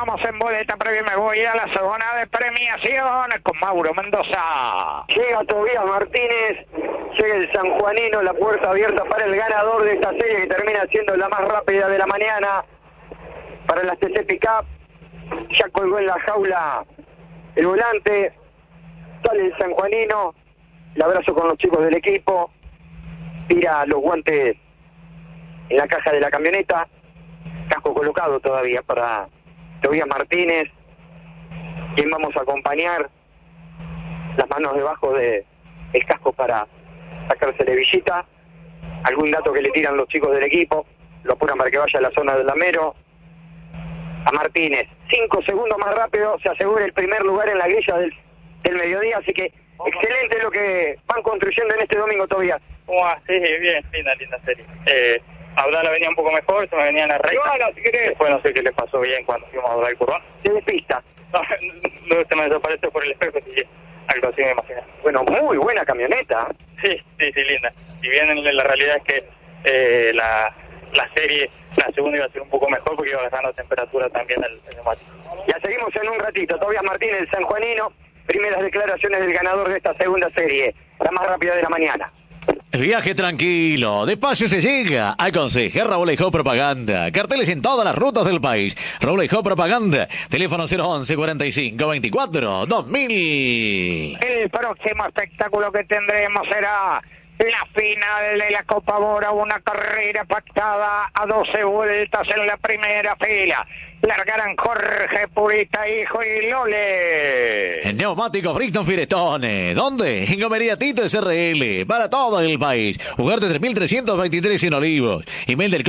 Continuamos en boleta previa. Me voy a la zona de premiación con Mauro Mendoza. Llega Tobías Martínez, llega el sanjuanino, la puerta abierta para el ganador de esta serie que termina siendo la más rápida de la mañana para las TC Pickup. Ya colgó en la jaula el volante, sale el sanjuanino, el abrazo con los chicos del equipo, tira los guantes en la caja de la camioneta, casco colocado todavía para Tobías Martínez, quien vamos a acompañar, las manos debajo del casco para sacarse la villita, algún dato que le tiran los chicos del equipo, lo apuran para que vaya a la zona del Lamero. A Martínez, 5 segundos más rápido, se asegura el primer lugar en la grilla del mediodía, así que excelente lo que van construyendo en este domingo, Tobías. Sí, bien, linda serie. Abdala venía un poco mejor, se me venía en la recta. Bueno, si querés. Después no sé qué le pasó bien cuando fuimos a doblar el curvón. Se despista. Luego se me desapareció por el espejo, y algo así me imaginé. Bueno, muy buena camioneta. Sí, linda. Si bien la realidad es que la serie, la segunda iba a ser un poco mejor porque iba agarrando temperatura también el neumático. Ya seguimos en un ratito. Tobías Martínez, el sanjuanino, primeras declaraciones del ganador de esta segunda serie, la más rápida de la mañana. Viaje tranquilo, despacio se llega. Aconseja Raúl Ejó Propaganda. Carteles en todas las rutas del país. Raúl Ejó Propaganda. Teléfono 011 45 24 2000. El próximo espectáculo que tendremos será la final de la Copa Bora, una carrera pactada a 12 vueltas en la primera fila. Largarán Jorge Purita, hijo y Lole. En Neumáticos Brixton Firestone. ¿Dónde? En Gomería Tito SRL. Para todo el país. Ugarte 3323 en Olivos. Email del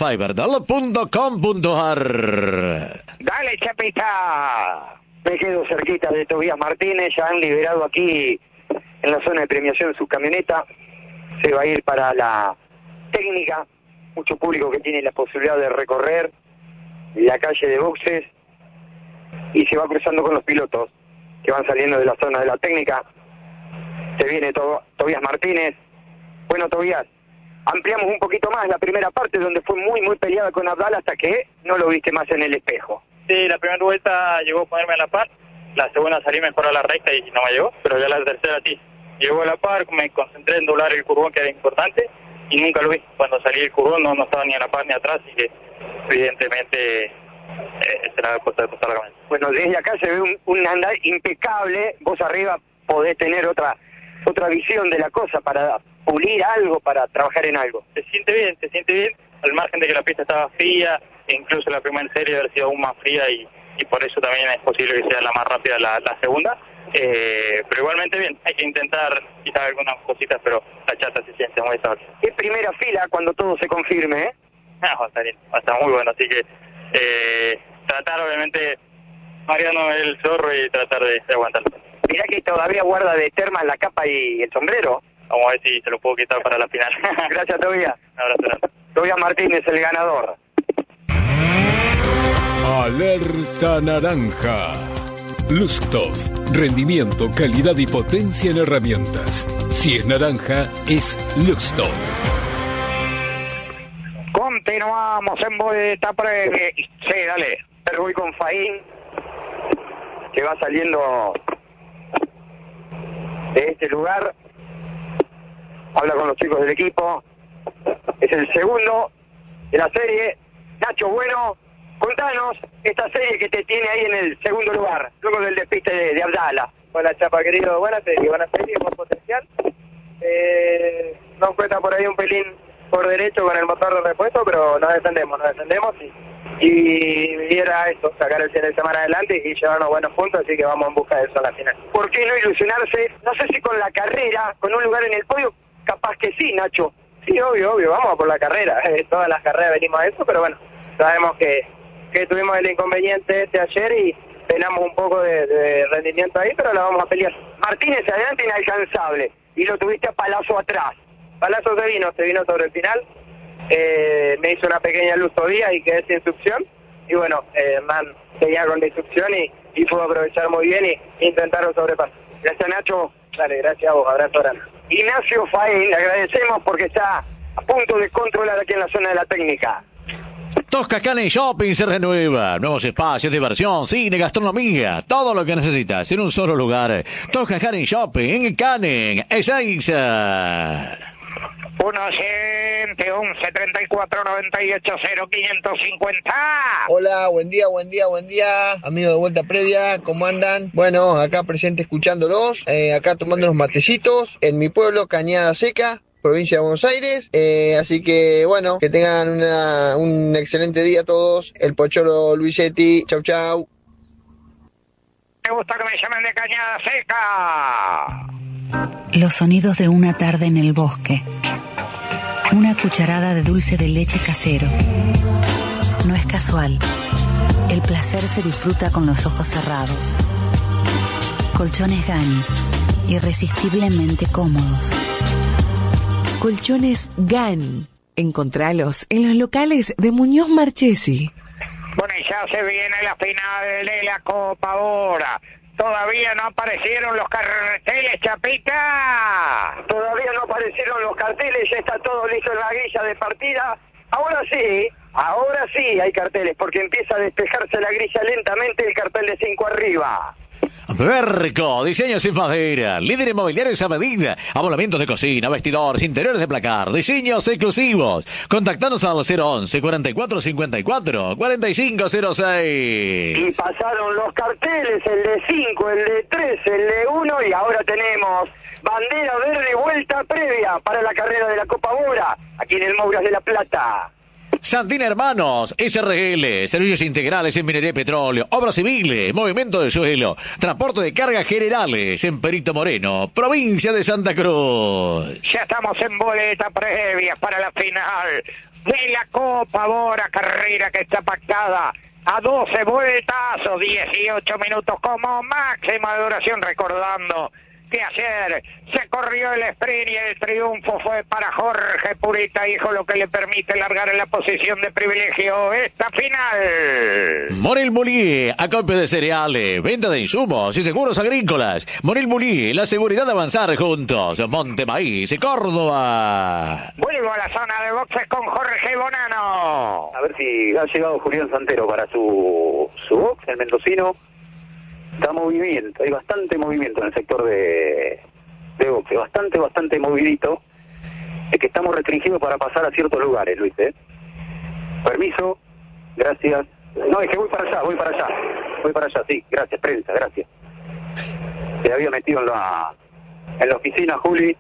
conte@fiberdal.com.ar. Dale, Chapita. Me quedo cerquita de Tobías Martínez. Ya han liberado aquí en la zona de premiación su camioneta. Se va a ir para la técnica. Mucho público que tiene la posibilidad de recorrer la calle de boxes y se va cruzando con los pilotos que van saliendo de la zona de la técnica. Se viene Tobías Martínez. Bueno, Tobías, ampliamos un poquito más la primera parte donde fue muy peleada con Abdala hasta que no lo viste más en el espejo. Sí, la primera vuelta llegó a ponerme a la par, la segunda salí mejor a la recta y no me llegó, pero ya la tercera sí. Llegó a la par, me concentré en doblar el curvón que era importante y nunca lo vi. Cuando salí del curvón no estaba ni a la par ni atrás, así que evidentemente será cosa de pasar la camioneta. Bueno, desde acá se ve un andar impecable. Vos arriba podés tener otra visión de la cosa para pulir algo, para trabajar en algo. Se siente bien, al margen de que la pista estaba fría, e incluso la primera serie haber sido aún más fría y por eso también es posible que sea la más rápida la segunda. Pero igualmente bien, hay que intentar quitar algunas cositas, pero la chata se siente muy estable. Es primera fila cuando todo se confirme, ¿eh? Va a estar muy bueno, así que tratar obviamente Mariano el zorro y tratar de aguantarlo. Mirá que todavía guarda de termas la capa y el sombrero. Vamos a ver si se lo puedo quitar para la final. Gracias, Tobías. Un abrazo grande. Tobías Martínez, el ganador. Alerta naranja. Lustov. Rendimiento, calidad y potencia en herramientas. Si es naranja, es Lustov. Continuamos en boleta previa. Sí, dale. Voy con Faín, que va saliendo de este lugar. Habla con los chicos del equipo. Es el segundo de la serie. Nacho, bueno, contanos esta serie que te tiene ahí en el segundo lugar, luego del despiste de Abdala. Hola, Chapa, querido. Buena serie, buen potencial. Nos cuesta por ahí un pelín por derecho con el motor de repuesto, pero nos defendemos y era eso, sacar el fin de semana adelante y llevarnos buenos puntos, así que vamos en busca de eso a la final. ¿Por qué no ilusionarse? No sé si con la carrera, con un lugar en el podio, capaz que sí, Nacho. Sí, obvio, vamos por la carrera. Todas las carreras venimos a eso, pero bueno, sabemos que tuvimos el inconveniente ayer y penamos un poco de rendimiento ahí, pero la vamos a pelear. Martínez adelante inalcanzable y lo tuviste a Palazzo atrás. Palazzo se vino sobre el final, me hizo una pequeña luz todavía y quedé sin succión, y bueno, Man seguía con la instrucción y pudo aprovechar muy bien y intentar un sobrepaso. Gracias, Nacho. Dale, gracias a vos, abrazo grande. Ignacio Faín, le agradecemos porque está a punto de controlar aquí en la zona de la técnica. Tosca Canning Shopping se renueva. Nuevos espacios, diversión, cine, gastronomía. Todo lo que necesitas en un solo lugar. Tosca Canning Shopping en Canning, Ezeiza. 1-11-34-98-0550. Hola, buen día, amigos de Vuelta Previa, ¿cómo andan? Bueno, acá presente escuchándolos, acá tomando unos matecitos, en mi pueblo, Cañada Seca, provincia de Buenos Aires, así que bueno, que tengan un excelente día todos, el Pocholo Luisetti, chau chau. Me gusta que me llamen de Cañada Seca. Los sonidos de una tarde en el bosque. Una cucharada de dulce de leche casero. No es casual. El placer se disfruta con los ojos cerrados. Colchones Gani, irresistiblemente cómodos. Colchones Gani. Encontralos en los locales de Muñoz Marchesi. Bueno, y ya se viene la final de la Copa ahora. Todavía no aparecieron los carteles, Chapita. Todavía no aparecieron los carteles, ya está todo listo en la grilla de partida. Ahora sí hay carteles, porque empieza a despejarse la grilla lentamente, el cartel de 5 arriba. Berco, diseños en madera, líder inmobiliario a medida, amoblamientos de cocina, vestidores, interiores de placar, diseños exclusivos. Contactanos al 011-4454-4506. Y pasaron los carteles, el de 5, el de 3, el de 1, y ahora tenemos bandera verde, Vuelta Previa para la carrera de la Copa Bora, aquí en el Mouras de la Plata. Santina Hermanos, SRL, servicios integrales en minería y petróleo, obras civiles, movimiento de suelo, transporte de cargas generales en Perito Moreno, provincia de Santa Cruz. Ya estamos en boleta previa para la final de la Copa Bora, carrera que está pactada a 12 vueltas o 18 minutos como máxima de duración, recordando que ayer se corrió el sprint y el triunfo fue para Jorge Purita, hijo, lo que le permite largar en la posición de privilegio esta final. Morel Moulier, acopio de cereales, venta de insumos y seguros agrícolas. Morel Moulier, la seguridad de avanzar juntos. Monte Maíz y Córdoba. Vuelvo a la zona de boxes con Jorge Bonano. A ver si ha llegado Julián Santero para su box, el mendocino. Está movimiento, hay bastante movimiento en el sector de boxe, bastante movidito. Es que estamos restringidos para pasar a ciertos lugares, Luis, Permiso, gracias. No, es que voy para allá, sí, gracias, prensa, gracias. Se había metido en la oficina, Juli.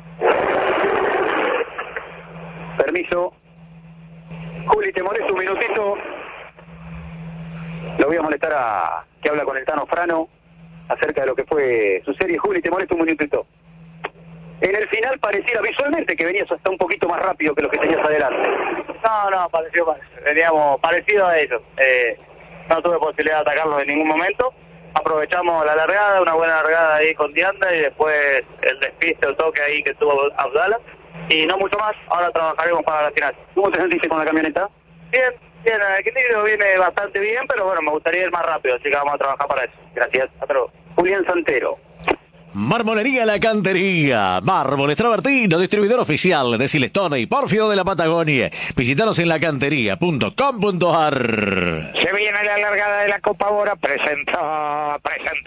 Permiso. Juli, te molesto un minutito. Lo voy a molestar a que habla con el Tano Frano acerca de lo que fue su serie. Juli, te molesto un minutito. En el final pareciera visualmente que venías hasta un poquito más rápido que lo que tenías adelante. No, veníamos parecido a ellos. No tuve posibilidad de atacarlos en ningún momento. Aprovechamos la largada, una buena largada ahí con Dianda y después el despiste, el toque ahí que tuvo Abdala. Y no mucho más, ahora trabajaremos para la final. ¿Cómo te sentiste con la camioneta? Bien, el equilibrio viene bastante bien, pero bueno, me gustaría ir más rápido, así que vamos a trabajar para eso. Gracias. Hasta luego. Julián Santero. Marmolería La Cantería, Mármoles Travertino, distribuidor oficial de Silestone y Porfio de la Patagonia. Visítanos en lacantería.com.ar. Se viene la largada de la Copa Bora, presenta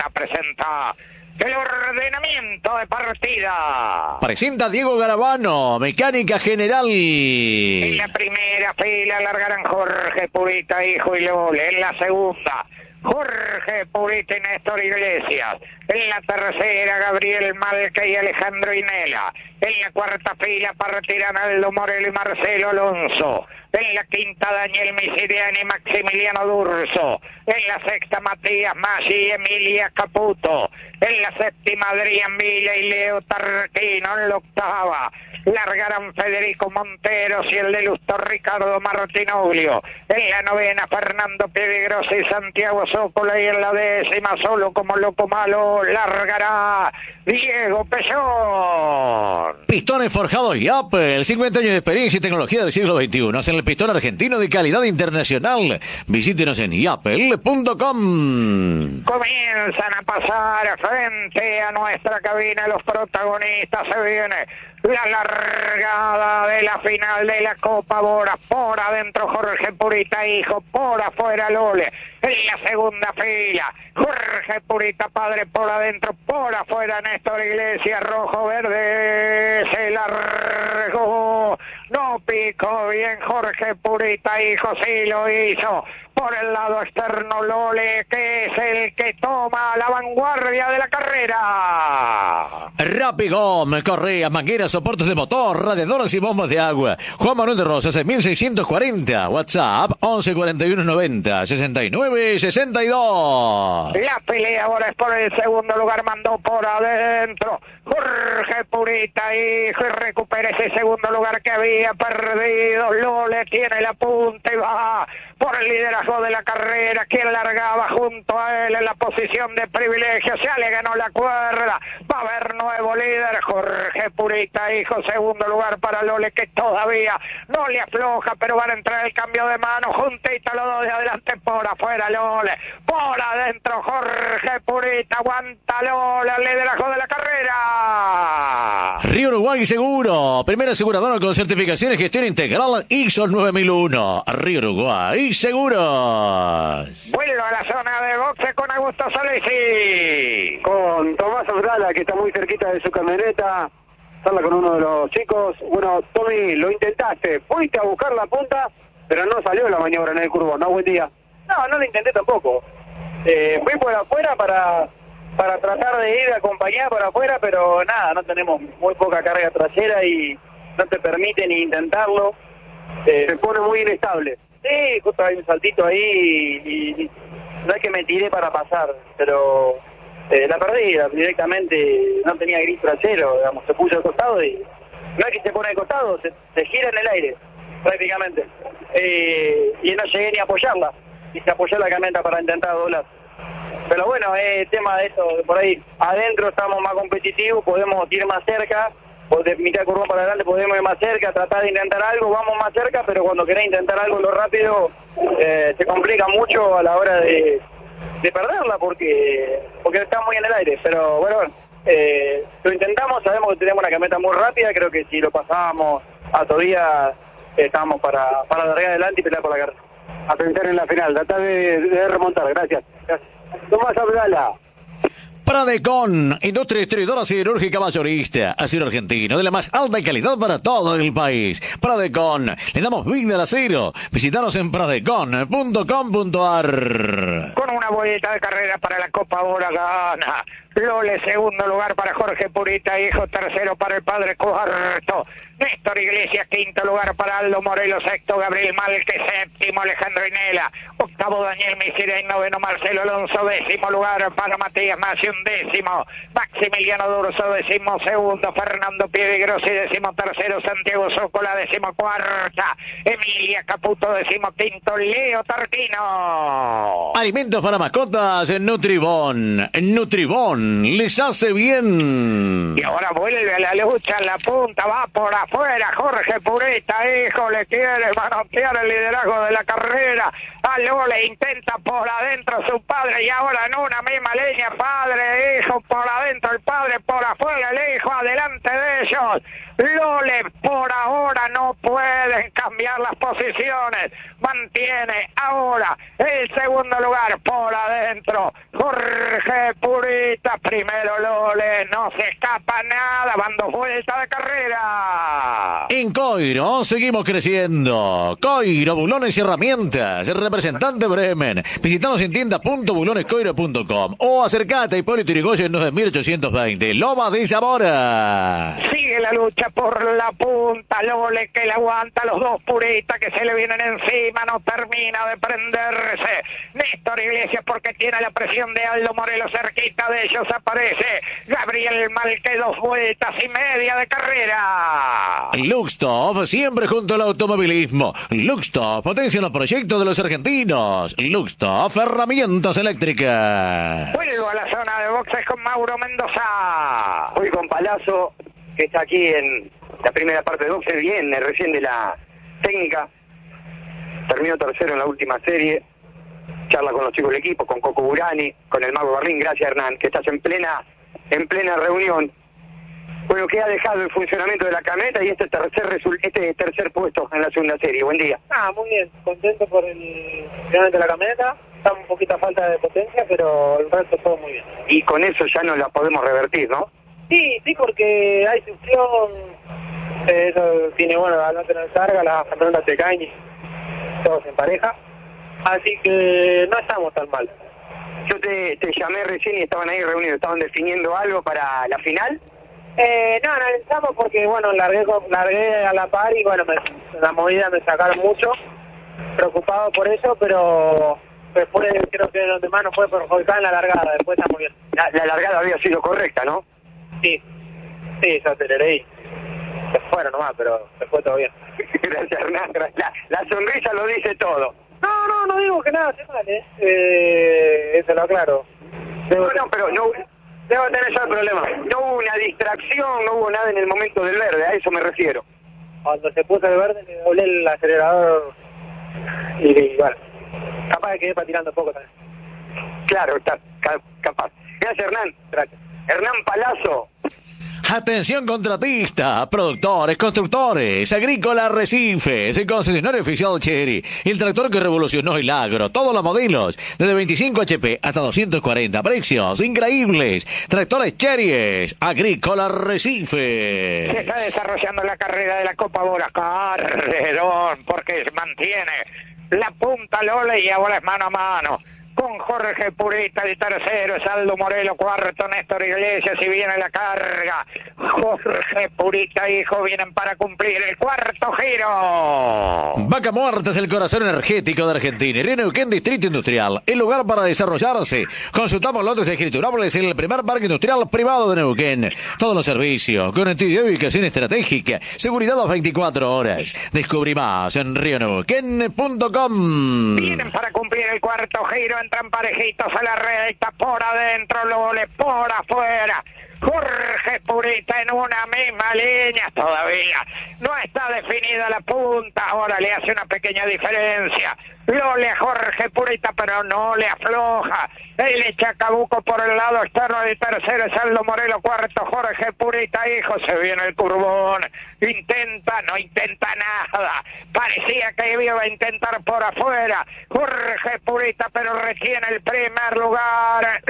el ordenamiento de partida. Presenta Diego Garabano, mecánica general. En la primera fila largarán Jorge Purita, hijo y Lole. En la segunda, Jorge Purita y Néstor Iglesias. En la tercera, Gabriel Malca y Alejandro Inela. En la cuarta fila partirán Aldo Morelo y Marcelo Alonso. En la quinta, Daniel Misiriani y Maximiliano Durso. En la sexta, Matías Maggi y Emilia Caputo. En la séptima, Adrián Villa y Leo Tarquino. En la octava, largarán Federico Monteros y el de Lusto Ricardo Martinoglio. En la novena, Fernando Piedegrosa y Santiago Zócola. Y en la décima, solo como loco malo, largará Diego Pellón. Pistones forjados y Apple, 50 años de experiencia y tecnología del siglo XXI. Hacen el pistón argentino de calidad internacional. Visítenos en yapel.com. Comienzan a pasar frente a nuestra cabina los protagonistas. Se viene La largada de la final de la Copa Bora. Por adentro Jorge Purita, hijo. Por afuera Lole. En la segunda fila. Jorge Purita, padre, por adentro. Por afuera Néstor Iglesias. Rojo, verde. Se largó. No picó bien Jorge Purita, hijo. Sí lo hizo. Por el lado externo Lole, que es el que toma la vanguardia de la carrera. Rapigón, correas, mangueras, soportes de motor, radiadores y bombas de agua. Juan Manuel de Rosas, 1640. WhatsApp, 11 41 90 69 62. La pelea ahora es por el segundo lugar, mandó por adentro Jorge Purita, hijo, y recupera ese segundo lugar que había perdido. Lole tiene la punta y va por el liderazgo de la carrera. Quien largaba junto a él en la posición de privilegio, ya le ganó la cuerda. Va a haber nuevo líder, Jorge Purita, hijo. Segundo lugar para Lole, que todavía no le afloja, pero van a entrar el cambio de mano. Juntito los dos de adelante, por afuera Lole, por adentro Jorge Purita. Aguanta Lole, el liderazgo de la carrera. Río Uruguay Seguro, primera aseguradora con certificación y gestión integral ISO 9001. Río Uruguay Seguros. Vuelvo a la zona de boxe con Augusto Solisi. Con Tomás Osgala, que está muy cerquita de su camioneta. Habla con uno de los chicos. Bueno, Tommy, lo intentaste. Fuiste a buscar la punta, pero no salió la maniobra en el curvo. ¿No? Buen día. No lo intenté tampoco. Fui por afuera para tratar de ir a acompañar por afuera, pero nada, no tenemos muy poca carga trasera y no te permite ni intentarlo. Se pone muy inestable. Sí, justo hay un saltito ahí y no es que me tiré para pasar, pero la perdí directamente. No tenía gris trasero, digamos, se puso al costado y no es que se pone al costado, se gira en el aire prácticamente, y no llegué ni a apoyarla, y se apoyó la camioneta para intentar doblar. Pero bueno, tema de eso, por ahí adentro estamos más competitivos, podemos ir más cerca, o de mitad de curvón para adelante podemos ir más cerca, tratar de intentar algo, vamos más cerca, pero cuando querés intentar algo lo rápido, se complica mucho a la hora de perderla, porque está muy en el aire. Pero bueno, lo intentamos, sabemos que tenemos una camioneta muy rápida, creo que si lo pasábamos a todavía estábamos para largar adelante y pelear por la carrera. A pensar en la final, tratar de remontar. Gracias. Tomás Abdala. Pradecon, industria distribuidora siderúrgica mayorista, acero argentino de la más alta calidad para todo el país. Pradecon, le damos vida al acero. Visítanos en pradecon.com.ar. Con una vuelta de carrera para la Copa Bora gana Lole, segundo lugar para Jorge Purita, hijo, tercero para el padre, cuarto Néstor Iglesias, quinto lugar para Aldo Morelos, sexto Gabriel Malque, séptimo Alejandro Inela, octavo Daniel Misirey, noveno Marcelo Alonso, décimo lugar para Matías Massi, undécimo Maximiliano Durso, décimo segundo Fernando Piedigrossi, décimo tercero Santiago Zócola, décimo cuarta Emilia Caputo, décimo quinto Leo Tarquino. Alimentos para mascotas en Nutribón. Nutribón les hace bien. Y ahora vuelve a la lucha en la punta, va por afuera Jorge Purita, hijo, le quiere manotear el liderazgo de la carrera. A Lole intenta por adentro su padre, y ahora en una misma línea, padre, hijo, por adentro el padre, por afuera el hijo, adelante de ellos. Lole por ahora no pueden cambiar las posiciones, mantiene ahora el segundo lugar por adentro Jorge Purita, primero Lole, no se escapa nada, van dos vueltas de carrera. En Coiro seguimos creciendo. Coiro, bulones y herramientas, el representante Bremen. Visitanos en tienda.bulonescoiro.com o acercate a Hipólito Yrigoyen 9820, Loma de Zamora. Sigue la lucha por la punta, Lole que le aguanta los dos Puritas que se le vienen encima, no termina de prenderse. Néstor Iglesias porque tiene la presión de Aldo Morelos, cerquita de ellos aparece Gabriel Malque, dos vueltas y media de carrera. Luxtop, siempre junto al automovilismo. Luxtop, potencia los proyectos de los argentinos. Luxtop, herramientas eléctricas. Vuelvo a la zona de boxes con Mauro Mendoza. Hoy con Palazzo, que está aquí en la primera parte de boxes, bien, recién de la técnica. Terminó tercero en la última serie. Charla con los chicos del equipo, con Coco Burani, con el Mago Berlín. Gracias, Hernán, que estás en plena reunión. Bueno, que ha dejado el funcionamiento de la camioneta y este tercer puesto en la segunda serie. Buen día. Muy bien, contento por el funcionamiento de la camioneta. Está un poquito a falta de potencia, pero el resto todo muy bien. Y con eso ya no la podemos revertir, ¿no? Sí, porque hay succión, eso tiene, al no tener carga, las camionetas se caen y todos en pareja. Así que no estamos tan mal. Yo te llamé recién y estaban ahí reunidos, ¿estaban definiendo algo para la final? No, analizamos porque, largué a la par y, la movida me sacaron mucho, preocupado por eso, pero después creo que los demás no fue perjudicar en la largada, después está muy bien. La largada había sido correcta, ¿no? Sí, yo aceleré y se fueron nomás, pero se fue todo bien. Gracias, Hernán. La sonrisa lo dice todo. No digo que nada, esté mal, eso lo aclaro. Pero debo tener yo el problema. No hubo una distracción, no hubo nada en el momento del verde, a eso me refiero. Cuando se puso el verde, le doblé el acelerador y capaz de quedé patinando un poco también. Claro, está capaz. Gracias, Hernán. Gracias. Hernán Palazzo. Atención contratistas, productores, constructores, Agrícola Arrecifes, el concesionario oficial Chery, el tractor que revolucionó el agro, todos los modelos, desde 25 HP hasta 240, precios increíbles, tractores Chery, Agrícola Arrecifes. Se está desarrollando la carrera de la Copa Bora, carrerón, porque mantiene la punta Lole y ahora es mano a mano. Con Jorge Purita de tercero, Saldo Morelo cuarto, Néstor Iglesias y viene la carga. Jorge Purita, hijo, vienen para cumplir el cuarto giro. Vaca Muerta es el corazón energético de Argentina. Río Neuquén, Distrito Industrial, el lugar para desarrollarse. Consultamos lotes escriturables en el primer parque industrial privado de Neuquén. Todos los servicios, conectividad y ubicación estratégica, seguridad a las 24 horas. Descubrí más en rioneuquén.com. Vienen para cumplir el cuarto giro. Entran parejitos a la recta, por adentro, Lole, por afuera. Jorge Purita en una misma línea todavía. No está definida la punta, ahora le hace una pequeña diferencia. Lole a Jorge Purita, pero no le afloja. El Chacabuco por el lado externo de tercero, Saldo Morelo cuarto, Jorge Purita, hijo, se viene el curbón. No intenta nada. Parecía que iba a intentar por afuera. Jorge Purita, pero retiene el primer lugar.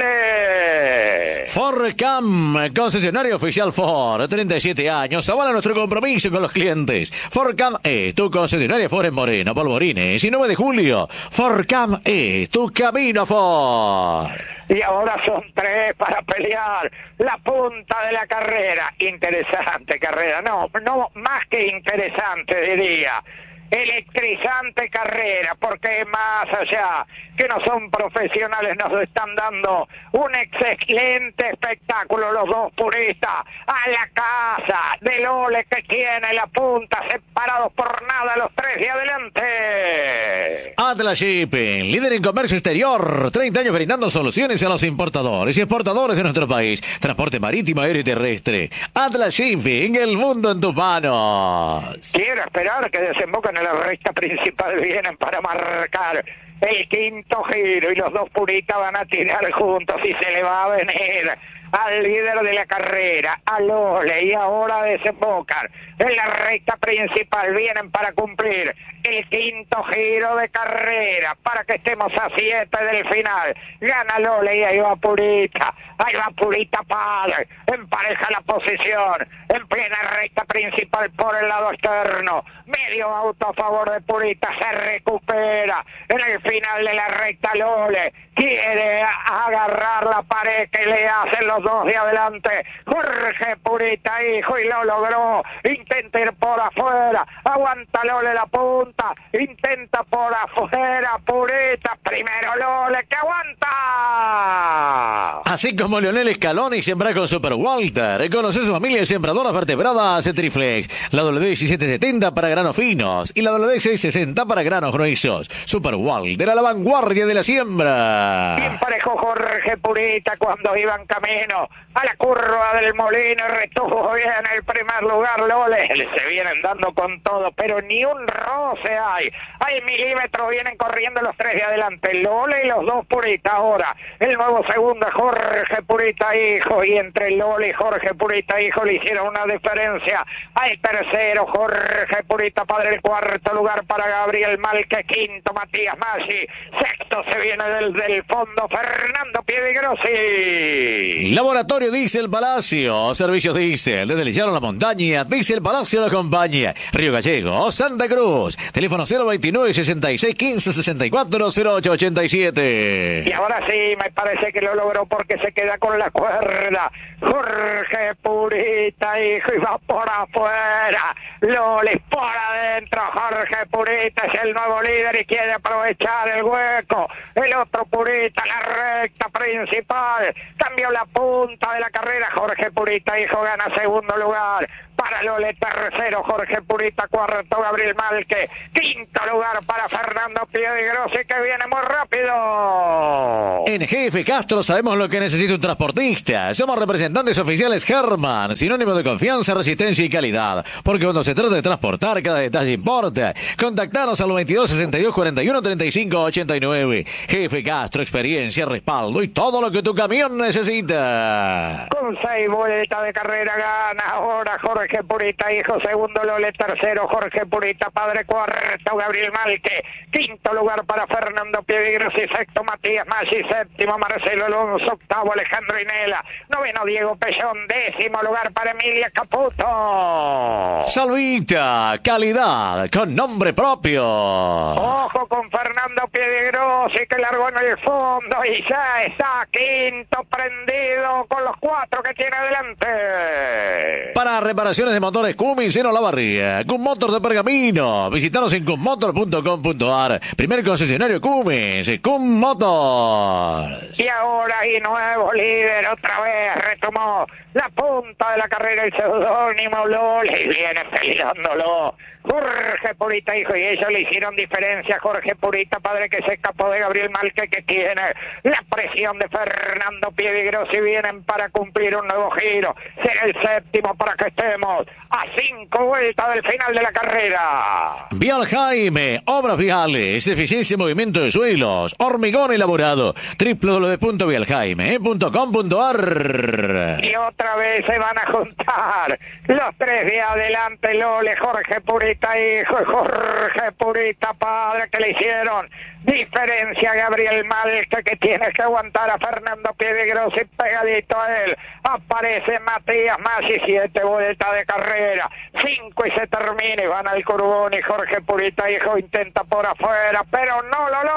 Lole. Forcam, concesionario oficial Ford, 37 años, avala nuestro compromiso con los clientes. Forcam es tu concesionario Ford en Moreno, Polvorines y 9 de julio. Forcam es tu camino Ford. Y ahora son 3 para pelear la punta de la carrera. Interesante carrera, no, más que interesante diría. Electrizante carrera, porque más allá que no son profesionales, nos están dando un excelente espectáculo los dos puristas a la casa de Lole, que tiene la punta, separados por nada los 3 de adelante. Atlas Shipping, líder en comercio exterior, 30 años brindando soluciones a los importadores y exportadores de nuestro país, transporte marítimo, aéreo y terrestre. Atlas Shipping, el mundo en tus manos. Quiero esperar que desemboquen en la recta principal, vienen para marcar el quinto giro y los dos puritas van a tirar juntos y se le va a venir al líder de la carrera, a Lole, y ahora desembocan en la recta principal, vienen para cumplir el quinto giro de carrera, para que estemos a 7 del final. Gana Lole y ahí va Purita padre, empareja la posición, en plena recta principal por el lado externo, medio auto a favor de Purita, se recupera en el final de la recta. Lole quiere agarrar la pared que le hacen los dos de adelante. Jorge Purita, hijo, y lo logró. Intenta ir por afuera, aguanta Lole la punta, intenta por afuera Purita, primero Lole, que aguanta. Así como Leonel Scaloni siembra con Super Walter, conoce su familia de sembradoras vertebradas Triflex, la WD1770 para granos finos y la WD660 para granos gruesos. Super Walter a la vanguardia de la siembra. Bien parejo Jorge Purita cuando iban camino camino a la curva del molino, retuvo bien el primer lugar Lole, se vienen dando con todo, pero ni un roce hay milímetros, vienen corriendo los tres de adelante, Lole y los dos Purita. Ahora el nuevo segundo Jorge Purita hijo, y entre Lole y Jorge Purita hijo le hicieron una diferencia al tercero Jorge Purita padre, el cuarto lugar para Gabriel Malque, quinto Matías Maggi, sexto se viene del fondo Fernando Piedigrossi. Laboratorio Diesel Palacio, servicios Diesel, desde el llano a la montaña, Diesel Palacio lo acompaña. Río Gallego, Santa Cruz, teléfono 029 66 15 64 08 87. Y ahora sí, me parece que lo logró porque se queda con la cuerda. Jorge Purita, hijo, y va por afuera. Lole por adentro. Jorge Purita es el nuevo líder y quiere aprovechar el hueco. El otro Purita, la recta principal. Cambió la punta de la carrera. Jorge Purita, hijo, gana segundo lugar. Para Lole, tercero Jorge Purita, cuarto Gabriel Malque, quinto lugar para Fernando Piedigrossi, que viene muy rápido. En GF Castro sabemos lo que necesita un transportista. Somos representantes oficiales Herman, sinónimo de confianza, resistencia y calidad. Porque cuando se trata de transportar, cada detalle importa. Contactanos al 22 62 41 35 89. GF Castro, experiencia, respaldo y todo lo que tu camión necesita. Con 6 vueltas de carrera gana ahora Jorge Purita, hijo, segundo Lole, tercero Jorge Purita, padre, cuarto Gabriel Malque, quinto lugar para Fernando Piedigrossi, sexto Matías Maggi, séptimo Marcelo Alonso, octavo Alejandro Inela, noveno Diego Pellón, décimo lugar para Emilia Caputo. Salvita, calidad con nombre propio. Ojo con Fernando Piedigrossi, que largó en el fondo y ya está quinto prendido con los 4 que tiene adelante. Para reparaciones de motores Cummins en Olavarría, Cummotor de Pergamino. Visítanos en cummotor.com.ar. Primer concesionario Cummins, Cummotor. Y ahora, y nuevo líder, otra vez retomó la punta de la carrera el seudónimo Lole y viene peleándolo Jorge Purita, hijo, y ellos le hicieron diferencia. Jorge Purita, padre, que se escapó de Gabriel Malque, que tiene la presión de Fernando Piedigrossi. Vienen para cumplir un nuevo giro. Será el séptimo para que estemos a 5 vueltas del final de la carrera. Vial Jaime, obras viales, eficiencia y movimiento de suelos, hormigón elaborado, www.vialjaime.com.ar. Y otra vez se van a juntar los tres de adelante, Lole, Jorge Purita, hijo, y Jorge Purita, padre, que le hicieron diferencia a Gabriel Malque, que tiene que aguantar a Fernando Piedigrossi pegadito a él. Aparece Matías Maggi, 7 vueltas de carrera, 5 y se termina y van al curbón, y Jorge Purita, hijo, intenta por afuera, pero no lo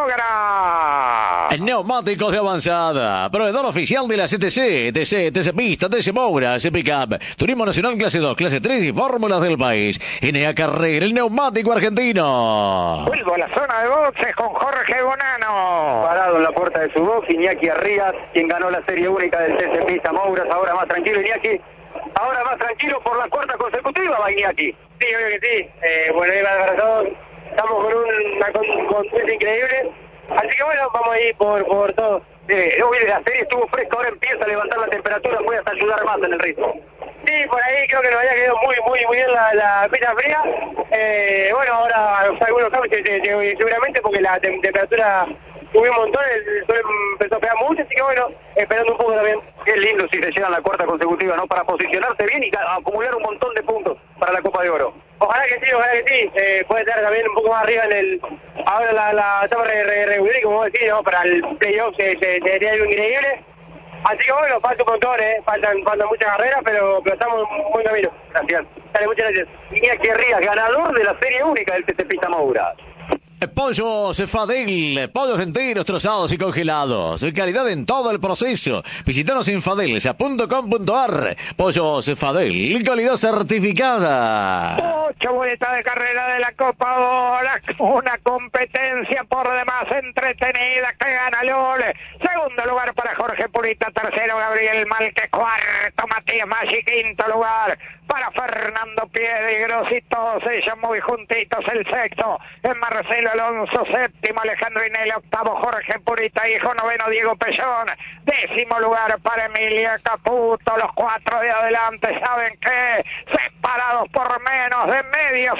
logra. Neumáticos de avanzada, proveedor oficial de la CTC, TC Pista, TC Moura, TC Pickup, Turismo Nacional Clase 2, Clase 3 y fórmulas del país. NA Carrera, el neumático argentino. Vuelvo a la zona de boxes con Jorge Bonano. Parado en la puerta de su box, Iñaki Arrías, quien ganó la serie única del TC Pista Mouras. Ahora más tranquilo Iñaki, ahora más tranquilo por la cuarta consecutiva va Iñaki. Sí, obvio que sí. Bueno, ahí va para todos. Estamos con una contundencia increíble. Así que bueno, vamos a ir por todo. La serie estuvo fresca, ahora empieza a levantar la temperatura, puede hasta ayudar más en el ritmo. Sí, por ahí creo que nos había quedado muy bien la pista fría. Bueno, ahora algunos cambios seguramente porque la temperatura subió un montón, el sol empezó a pegar mucho, así que bueno, esperando un poco también. Qué lindo si se llegan la cuarta consecutiva, ¿no? Para posicionarse bien y acumular un montón de puntos para la Copa de Oro. Ojalá que sí. Puede estar también un poco más arriba en el... Ahora la etapa regular, como vos decís, ¿no? Para el playoff sería algo increíble. Así que bueno, falta un montón, faltan muchas carreras, pero estamos en buen camino. Gracias. Dale, muchas gracias. Iñaki Arrías, ganador de la serie única del TC Pista Mouras. Pollos Fadel, pollos enteros, trozados y congelados. Calidad en todo el proceso. Visítanos en fadelsa.com.ar. Pollos Fadel, calidad certificada. 8 vueltas de carrera de la Copa ahora, una competencia por demás entretenida que gana Lole. Segundo lugar para Jorge Purita, tercero Gabriel Malque, cuarto Matías Maggi, quinto lugar para Fernando Piedigrossi, todos ellos muy juntitos. El sexto es Marcelo Marcelo Alonso, séptimo Alejandro Inel, octavo Jorge Purita, hijo, noveno Diego Pellón, décimo lugar para Emilia Caputo. Los cuatro de adelante, ¿saben qué? Separados por menos de medio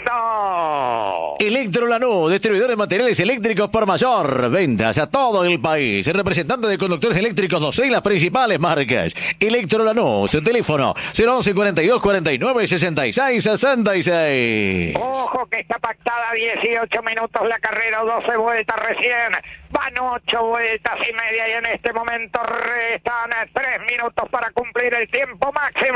segundo. Electro Lanús, distribuidor de materiales eléctricos por mayor, ventas a todo el país, representante de conductores eléctricos, no sé, las principales marcas. Electro Lanús, teléfono 011 42 49 66 66. Ojo que está pactada 18 minutos la carrera, 12 vueltas recién, van 8 vueltas y media y en este momento restan 3 minutos para cumplir el tiempo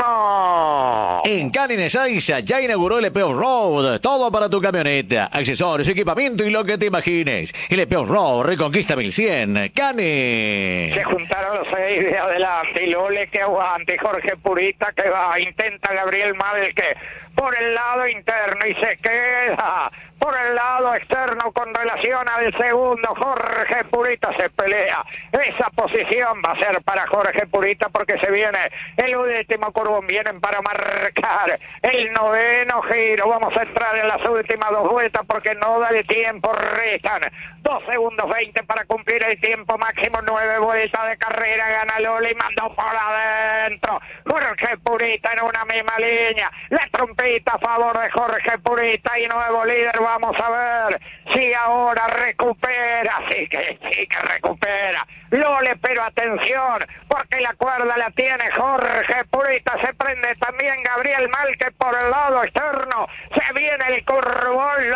máximo. En Canines Aiza ya inauguró el EPO Road, todo para tu camioneta, accesorios, equipamiento y lo que te imagines. El EPO Road Reconquista 1100, Cannes. Se juntaron los 6 de adelante y Lole que aguante, Jorge Purita que va, intenta Gabriel Malque por el lado interno y se queda por el lado externo con relación al segundo. Jorge Purita se pelea. Esa posición va a ser para Jorge Purita porque se viene el último curvón. Vienen para marcar el noveno giro. Vamos a entrar en las últimas 2 vueltas porque no da el tiempo. Restan 2 segundos 20 para cumplir el tiempo máximo. 9 vueltas de carrera. Gana Loli y mandó por adentro. Jorge Purita en una misma línea. La trompeta a favor de Jorge Purita y nuevo líder. Vamos a ver si ahora recupera, sí que recupera Lole, pero atención, porque la cuerda la tiene Jorge Purita, se prende también Gabriel Malque por el lado externo, se viene el curvón,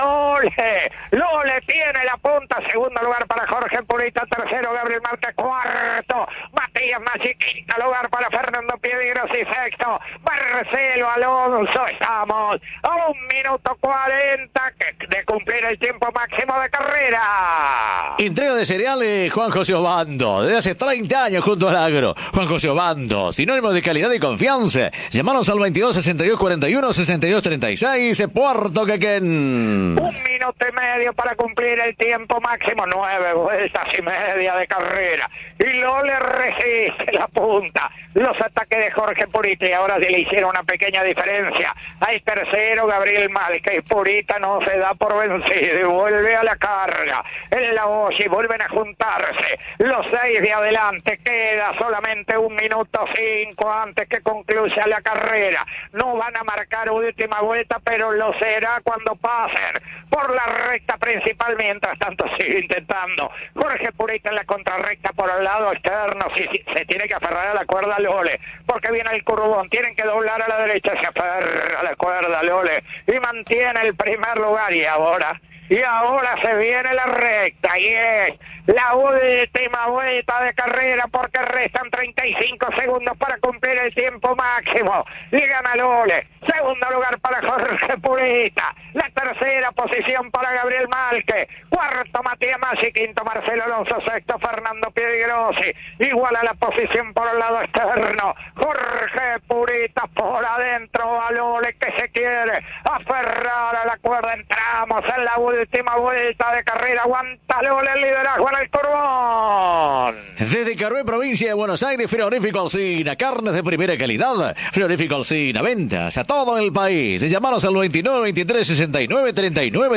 Lole tiene la punta, segundo lugar para Jorge Purita, tercero Gabriel Malque, cuarto Matías Maggi, quinto lugar para Fernando Piedigrossi, sexto Marcelo Alonso. Estamos a 1 minuto 40 de cumplir el tiempo máximo de carrera. Entrega de cereales Juan José Obando, desde hace 30 años junto al agro. Juan José Obando, sinónimo de calidad y confianza. Llamanos al 22 62 41 62 36, Puerto Quequén. 1 minuto y medio para cumplir el tiempo máximo, 9 vueltas y media de carrera. Y Lole resiste la punta. Los ataques de Jorge Purita y ahora se le hicieron una pequeña diferencia. Hay tercero Gabriel Malque y Purita no se da por vencido y vuelve a la carga. En la Oshi vuelven a juntarse los 6 de adelante. Queda solamente 1 minuto 5 antes que concluya la carrera. No van a marcar última vuelta, pero lo será cuando pasen por la recta principal. Mientras tanto sigue intentando Jorge Purita en la contrarrecta por el lado externo. Sí, se tiene que aferrar a la cuerda Lole, porque viene el curvón, tienen que doblar a la derecha, se aferra a la cuerda Lole y mantiene el primer lugar. Y ahora se viene la recta y es la última vuelta de carrera porque restan 35 segundos para cumplir el tiempo máximo. Le gana Lole, segundo lugar para Jorge Purita, la tercera posición para Gabriel Malque, cuarto Matías Maggi, quinto Marcelo Alonso, sexto Fernando Piedigrossi, igual a la posición por el lado externo Jorge Purita, por adentro a Lole que se quiere aferrar a la cuerda. Entramos en la última vuelta de carrera, aguanta Lole el liderazgo en el curvón. Desde Carué, provincia de Buenos Aires, Frigorífico Alsina, carnes de primera calidad. Frigorífico Alsina, ventas a todo el país. Llamanos al 29 23 69 39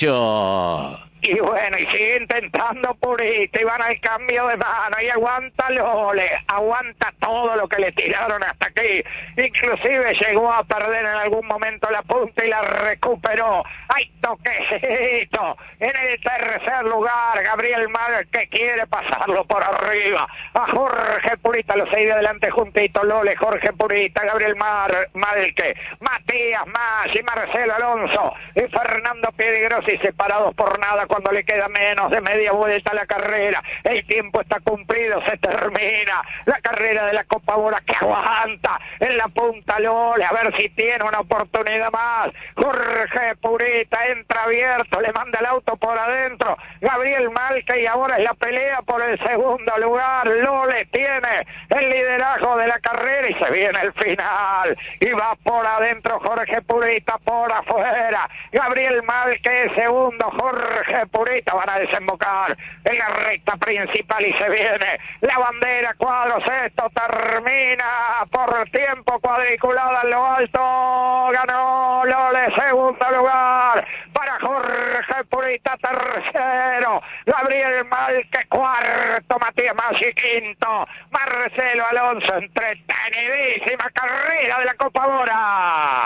18. Y bueno, y sigue intentando Purita y van al cambio de mano y aguanta Lole, aguanta todo lo que le tiraron hasta aquí, inclusive llegó a perder en algún momento la punta y la recuperó. ¡Ay, toquecito! En el tercer lugar, Gabriel Malque quiere pasarlo por arriba a Jorge Purita, los 6 de adelante juntito, Lole, Jorge Purita, Gabriel Malque, Matías Maggi, Marcelo Alonso y Fernando Piedigrossi separados por nada cuando le queda menos de media vuelta a la carrera. El tiempo está cumplido, se termina la carrera de la Copa Bora, que aguanta en la punta Lole, a ver si tiene una oportunidad más. Jorge Purita entra abierto, le manda el auto por adentro Gabriel Malque y ahora es la pelea por el segundo lugar. Lole tiene el liderazgo de la carrera y se viene el final y va por adentro Jorge Purita, por afuera Gabriel Malque segundo, Jorge Jorge Purita van a desembocar en la recta principal y se viene la bandera. Cuadro sexto termina por tiempo cuadriculada en lo alto. Ganó Lole, segundo lugar para Jorge Purita, tercero Gabriel Malque, cuarto Matías Maggi, quinto Marcelo Alonso. Entretenidísima carrera de la Copa Bora.